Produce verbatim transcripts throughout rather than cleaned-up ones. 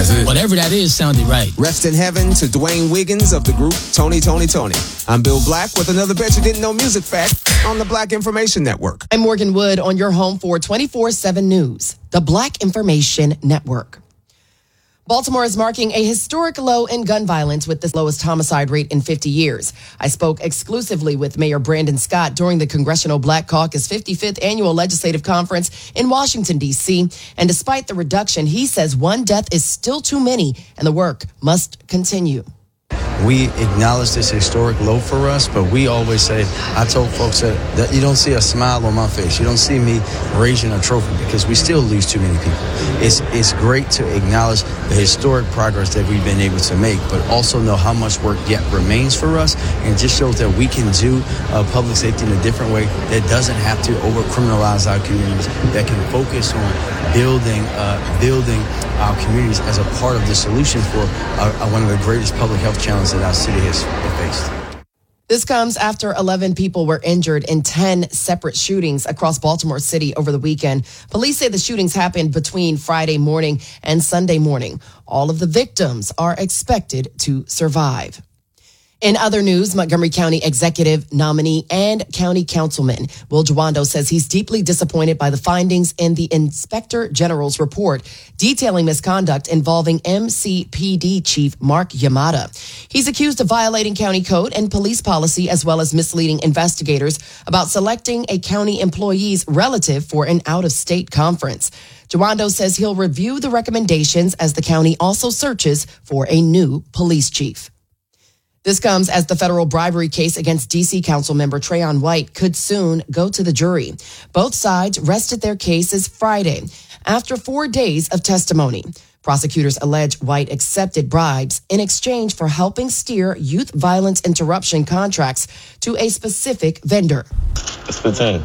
That's it. Whatever that is sounded right. Rest in heaven to Dwayne Wiggins of the group Tony, Tony, Tony. I'm Bill Black with another Bet You Didn't Know Music Fact on the Black Information Network. I'm Morgan Wood on your home for twenty-four seven News, the Black Information Network. Baltimore is marking a historic low in gun violence with the lowest homicide rate in fifty years. I spoke exclusively with Mayor Brandon Scott during the Congressional Black Caucus fifty-fifth Annual Legislative Conference in Washington, D C. And despite the reduction, he says one death is still too many and the work must continue. We acknowledge this historic low for us, but we always say, I told folks that, that you don't see a smile on my face. You don't see me raising a trophy because we still lose too many people. It's it's great to acknowledge the historic progress that we've been able to make, but also know how much work yet remains for us. And it just shows that we can do uh, public safety in a different way that doesn't have to over-criminalize our communities, that can focus on building, uh, building our communities as a part of the solution for uh, one of the greatest public health challenges that our city has faced. This comes after eleven people were injured in ten separate shootings across Baltimore City over the weekend. Police say the shootings happened between Friday morning and Sunday morning. All of the victims are expected to survive. In other news, Montgomery County Executive nominee and County Councilman Will Jawando says he's deeply disappointed by the findings in the Inspector General's report detailing misconduct involving M C P D Chief Mark Yamada. He's accused of violating county code and police policy as well as misleading investigators about selecting a county employee's relative for an out-of-state conference. Jawando says he'll review the recommendations as the county also searches for a new police chief. This comes as the federal bribery case against D C Council member Trayon White could soon go to the jury. Both sides rested their cases Friday after four days of testimony. Prosecutors allege White accepted bribes in exchange for helping steer youth violence interruption contracts to a specific vendor. It's fifteen.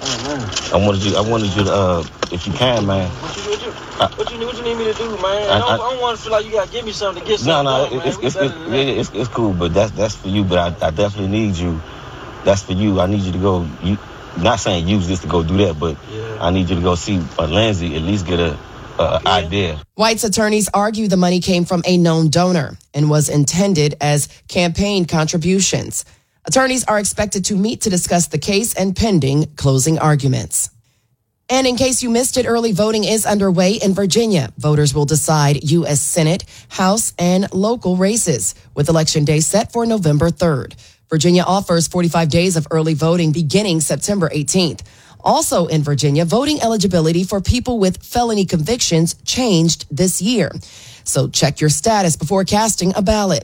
Oh, I wanted you. I wanted you to, uh, if you can, man. What you, what you, what you, what you need me to do, man? I, I, don't, I don't want to feel like you gotta give me something to get something. No, no, done, it's, it's, it's, it's, it's, it's cool, but that's that's for you. But I, I definitely need you. That's for you. I need you to go. You, not saying use this to go do that, but yeah. I need you to go see uh, Lindsay. At least get a, a yeah. idea. White's attorneys argue the money came from a known donor and was intended as campaign contributions. Attorneys are expected to meet to discuss the case and pending closing arguments. And in case you missed it, early voting is underway in Virginia. Voters will decide U S Senate, House, and local races, with Election Day set for November third. Virginia offers forty-five days of early voting beginning September eighteenth. Also in Virginia, voting eligibility for people with felony convictions changed this year. So check your status before casting a ballot.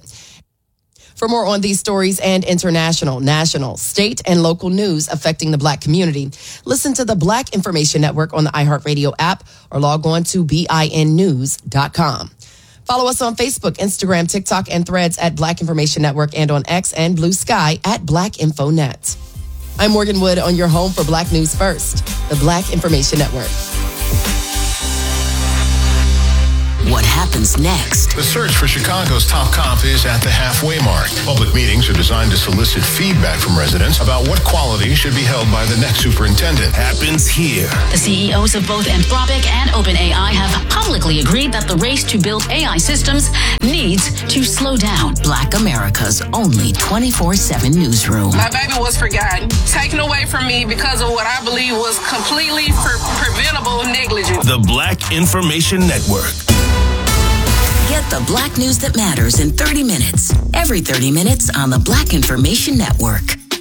For more on these stories and international, national, state, and local news affecting the Black community, listen to the Black Information Network on the iHeartRadio app or log on to B I N news dot com. Follow us on Facebook, Instagram, TikTok, and Threads at Black Information Network and on X and Blue Sky at Black Info Net. I'm Morgan Wood on your home for Black News First, the Black Information Network. What happens next? The search for Chicago's top cop is at the halfway mark. Public meetings are designed to solicit feedback from residents about what qualities should be held by the next superintendent. Happens here. The C E Os of both Anthropic and OpenAI have publicly agreed that the race to build A I systems needs to slow down. Black America's only twenty-four seven newsroom. My baby was forgotten, taken away from me because of what I believe was completely pre- preventable negligence. The Black Information Network. Get the Black news that matters in thirty minutes. Every thirty minutes on the Black Information Network.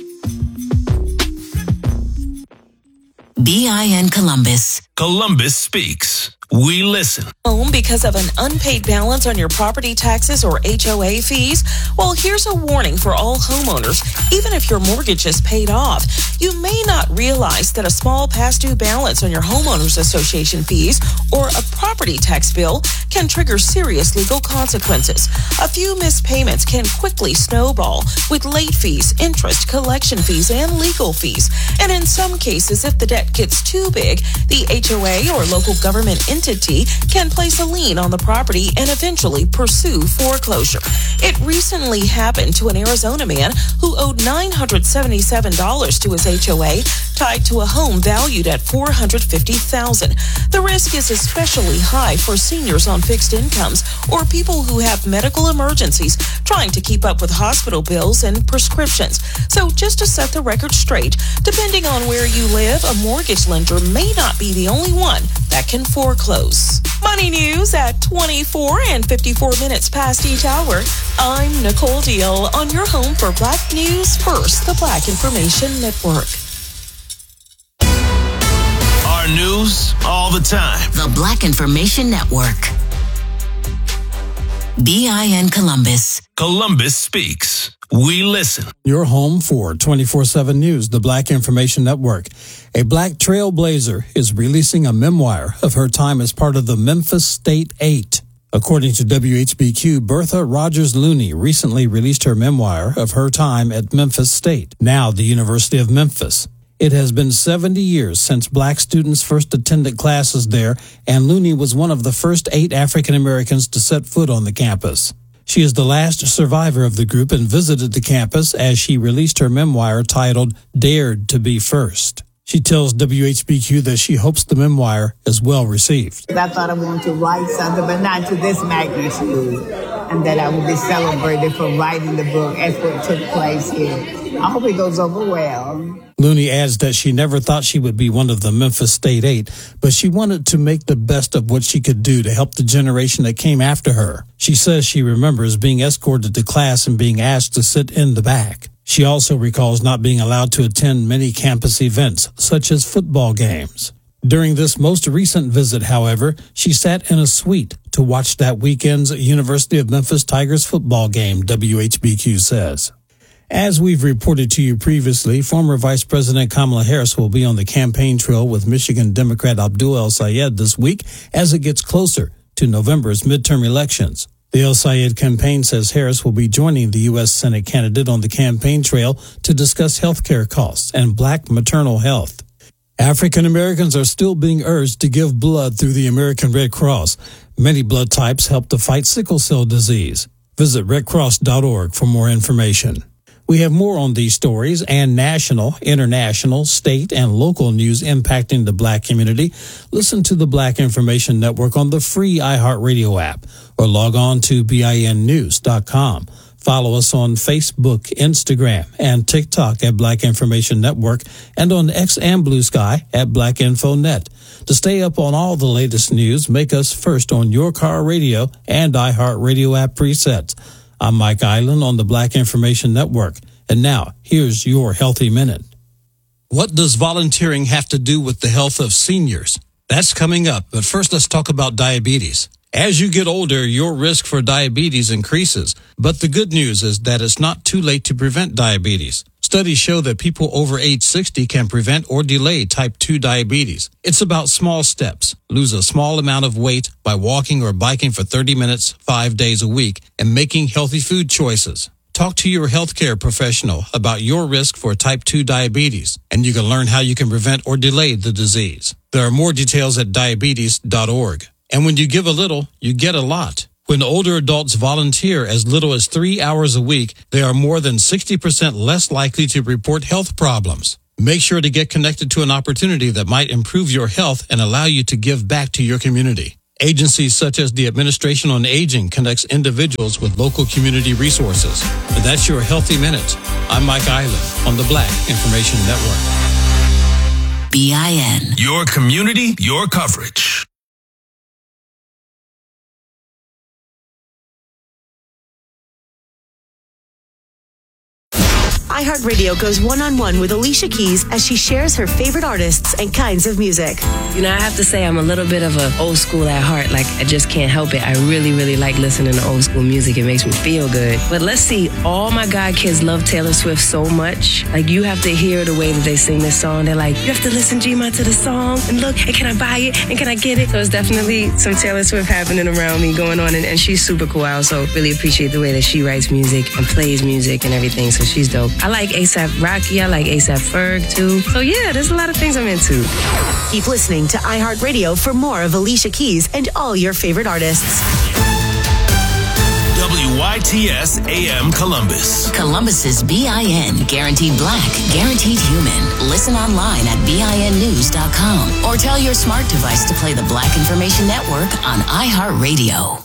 B I N Columbus. Columbus speaks. We listen. Home because of an unpaid balance on your property taxes or H O A fees? Well, here's a warning for all homeowners. Even if your mortgage is paid off, you may not realize that a small past due balance on your homeowners association fees or a property tax bill can trigger serious legal consequences. A few missed payments can quickly snowball with late fees, interest, collection fees, and legal fees. And in some cases, if the debt gets too big, the H O A or local government entity can place a lien on the property and eventually pursue foreclosure. It recently happened to an Arizona man who owed nine hundred seventy-seven dollars to his H O A. tied to a home valued at four hundred fifty thousand dollars. The risk is especially high for seniors on fixed incomes or people who have medical emergencies trying to keep up with hospital bills and prescriptions. So just to set the record straight, depending on where you live, a mortgage lender may not be the only one that can foreclose. Money news at twenty-four and fifty-four minutes past each hour. I'm Nicole Deal on your home for Black News First, the Black Information Network. Our news all the time. The Black Information Network. B I N Columbus. Columbus speaks. We listen. Your home for twenty-four seven News, the Black Information Network. A black trailblazer is releasing a memoir of her time as part of the Memphis State Eight. According to W H B Q, Bertha Rogers Looney recently released her memoir of her time at Memphis State, now the University of Memphis. It has been seventy years since black students first attended classes there, and Looney was one of the first eight African Americans to set foot on the campus. She is the last survivor of the group and visited the campus as she released her memoir titled Dared to Be First. She tells W H B Q that she hopes the memoir is well received. I thought I wanted to write something, but not to this magnitude, and that I would be celebrated for writing the book as what took place here. I hope it goes over well. Looney adds that she never thought she would be one of the Memphis State Eight, but she wanted to make the best of what she could do to help the generation that came after her. She says she remembers being escorted to class and being asked to sit in the back. She also recalls not being allowed to attend many campus events, such as football games. During this most recent visit, however, she sat in a suite to watch that weekend's University of Memphis Tigers football game, W H B Q says. As we've reported to you previously, former Vice President Kamala Harris will be on the campaign trail with Michigan Democrat Abdul El-Sayed this week as it gets closer to November's midterm elections. The El-Sayed campaign says Harris will be joining the U S Senate candidate on the campaign trail to discuss health care costs and black maternal health. African Americans are still being urged to give blood through the American Red Cross. Many blood types help to fight sickle cell disease. Visit red cross dot org for more information. We have more on these stories and national, international, state, and local news impacting the black community. Listen to the Black Information Network on the free iHeartRadio app or log on to B I N news dot com. Follow us on Facebook, Instagram, and TikTok at Black Information Network and on X and Blue Sky at Black Info Net. To stay up on all the latest news, make us first on your car radio and iHeartRadio app presets. I'm Mike Island on the Black Information Network. And now, here's your Healthy Minute. What does volunteering have to do with the health of seniors? That's coming up, but first let's talk about diabetes. As you get older, your risk for diabetes increases. But the good news is that it's not too late to prevent diabetes. Studies show that people over age sixty can prevent or delay type two diabetes. It's about small steps. Lose a small amount of weight by walking or biking for thirty minutes, five days a week, and making healthy food choices. Talk to your healthcare professional about your risk for type two diabetes, and you can learn how you can prevent or delay the disease. There are more details at diabetes dot org. And when you give a little, you get a lot. When older adults volunteer as little as three hours a week, they are more than sixty percent less likely to report health problems. Make sure to get connected to an opportunity that might improve your health and allow you to give back to your community. Agencies such as the Administration on Aging connects individuals with local community resources. And that's your Healthy Minute. I'm Mike Island on the Black Information Network. B I N. Your community, your coverage. iHeartRadio goes one-on-one with Alicia Keys as she shares her favorite artists and kinds of music. You know, I have to say I'm a little bit of an old school at heart. Like, I just can't help it. I really, really like listening to old school music. It makes me feel good. But let's see, all my God kids love Taylor Swift so much. Like, you have to hear the way that they sing this song. They're like, you have to listen, G-Ma, to the song. And look, and can I buy it? And can I get it? So it's definitely some Taylor Swift happening around me going on. And, and she's super cool. I also really appreciate the way that she writes music and plays music and everything. So she's dope. I like ASAP Rocky. I like ASAP Ferg, too. So, yeah, there's a lot of things I'm into. Keep listening to iHeartRadio for more of Alicia Keys and all your favorite artists. W W Y T S A M Columbus. Columbus's B I N, guaranteed black, guaranteed human. Listen online at B I N news dot com or tell your smart device to play the Black Information Network on iHeartRadio.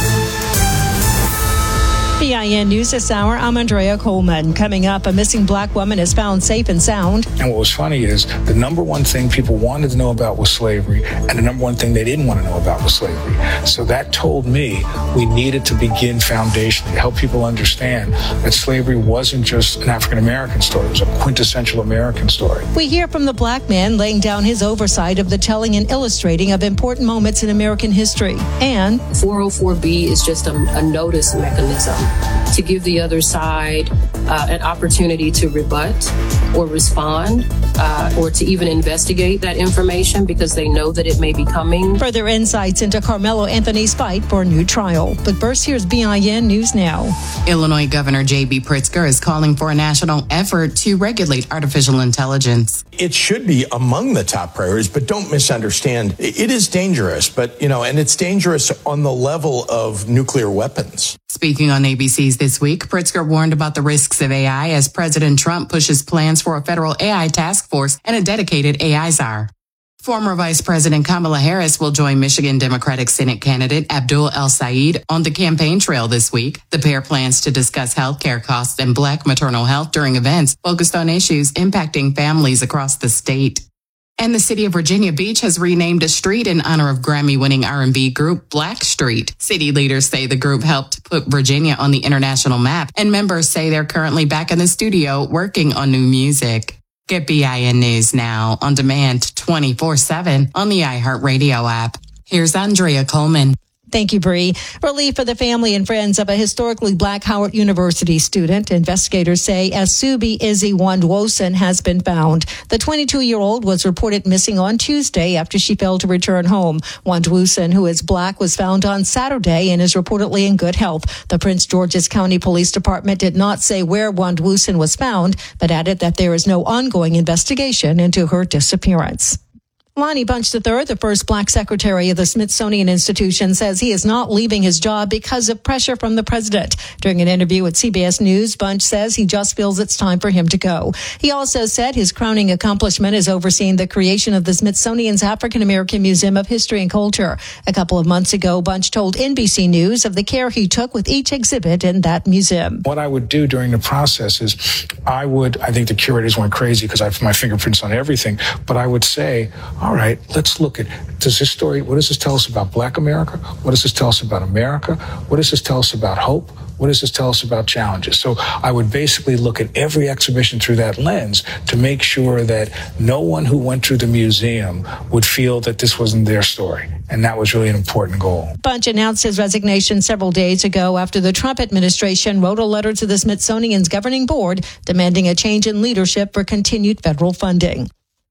B I N News this hour, I'm Andrea Coleman. Coming up, a missing black woman is found safe and sound. And what was funny is the number one thing people wanted to know about was slavery, and the number one thing they didn't want to know about was slavery. So that told me we needed to begin foundationally to help people understand that slavery wasn't just an African-American story. It was a quintessential American story. We hear from the black man laying down his oversight of the telling and illustrating of important moments in American history. And four oh four B is just a, a notice mechanism to give the other side uh, an opportunity to rebut or respond uh, or to even investigate that information because they know that it may be coming. Further insights into Carmelo Anthony's fight for a new trial. But first, here's B I N News Now. Illinois Governor J B Pritzker is calling for a national effort to regulate artificial intelligence. It should be among the top priorities, but don't misunderstand. It is dangerous, but, you know, and it's dangerous on the level of nuclear weapons. Speaking on A B C's This Week, Pritzker warned about the risks of A I as President Trump pushes plans for a federal A I task force and a dedicated A I czar. Former Vice President Kamala Harris will join Michigan Democratic Senate candidate Abdul El-Sayed on the campaign trail this week. The pair plans to discuss health care costs and black maternal health during events focused on issues impacting families across the state. And the city of Virginia Beach has renamed a street in honor of Grammy-winning R and B group Blackstreet. City leaders say the group helped put Virginia on the international map, and members say they're currently back in the studio working on new music. Get B I N News now on demand twenty-four seven on the iHeartRadio app. Here's Andrea Coleman. Thank you, Bree. Relief for the family and friends of a historically black Howard University student. Investigators say Asubi Izzy Wandwosen has been found. The twenty-two-year-old was reported missing on Tuesday after she failed to return home. Wandwosen, who is black, was found on Saturday and is reportedly in good health. The Prince George's County Police Department did not say where Wandwosen was found, but added that there is no ongoing investigation into her disappearance. Lonnie Bunch the third, the first black secretary of the Smithsonian Institution, says he is not leaving his job because of pressure from the president. During an interview with C B S News, Bunch says he just feels it's time for him to go. He also said his crowning accomplishment is overseeing the creation of the Smithsonian's African American Museum of History and Culture. A couple of months ago, Bunch told N B C News of the care he took with each exhibit in that museum. What I would do during the process is I would, I think the curators went crazy because I have my fingerprints on everything, but I would say, all right, let's look at, does this story, what does this tell us about Black America? What does this tell us about America? What does this tell us about hope? What does this tell us about challenges? So I would basically look at every exhibition through that lens to make sure that no one who went through the museum would feel that this wasn't their story. And that was really an important goal. Bunch announced his resignation several days ago after the Trump administration wrote a letter to the Smithsonian's governing board demanding a change in leadership for continued federal funding.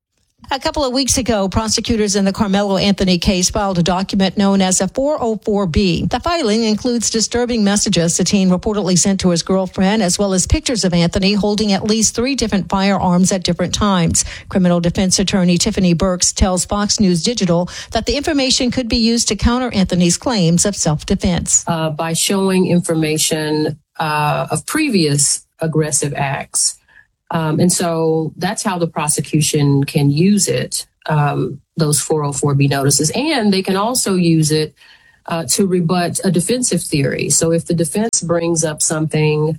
A couple of weeks ago, prosecutors in the Carmelo Anthony case filed a document known as a four oh four B. The filing includes disturbing messages the teen reportedly sent to his girlfriend, as well as pictures of Anthony holding at least three different firearms at different times. Criminal defense attorney Tiffany Burks tells Fox News Digital that the information could be used to counter Anthony's claims of self-defense. Uh, by showing information uh, of previous aggressive acts. Um, and so that's how the prosecution can use it, um, those four oh four B notices. And they can also use it uh, to rebut a defensive theory. So if the defense brings up something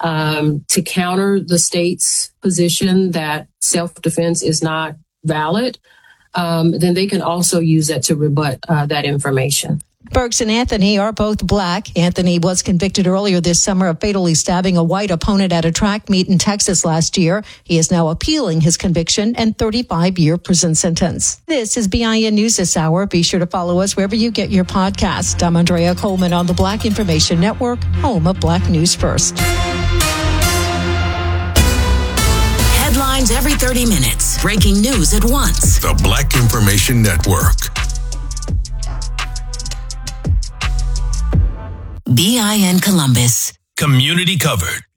um, to counter the state's position that self-defense is not valid, um, then they can also use that to rebut uh, that information. Burks and Anthony are both black. Anthony was convicted earlier this summer of fatally stabbing a white opponent at a track meet in Texas last year. He is now appealing his conviction and thirty-five year prison sentence. This is B I N News this hour. Be sure to follow us wherever you get your podcast. I'm Andrea Coleman on the Black Information Network, home of Black News First. Headlines every thirty minutes. Breaking news at once. The Black Information Network. B I N Columbus. Community covered.